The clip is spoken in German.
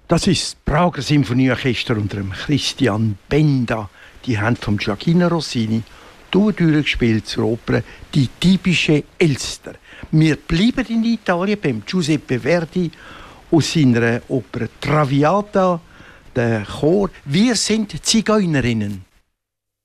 Das ist das Prager Symphonieorchester unter dem Christian Benda. Die haben vom Gioacchino Rossini durchgespielt zur Oper «Die typische Elster». Wir bleiben in Italien beim Giuseppe Verdi aus seiner Oper «Traviata», der Chor «Wir sind Zigeunerinnen».